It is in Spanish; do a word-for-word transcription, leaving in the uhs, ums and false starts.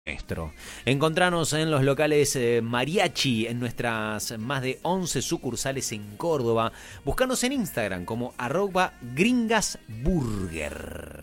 nuestro. Encontranos en los locales eh, Mariachi, en nuestras más de once sucursales en Córdoba. Buscanos en Instagram como arroba gringasburger.